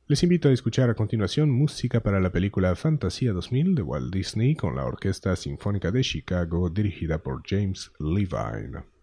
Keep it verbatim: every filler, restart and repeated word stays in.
Les invito a escuchar a continuación música para la película Fantasía dos mil de Walt Disney con la Orquesta Sinfónica de Chicago dirigida por James Levine.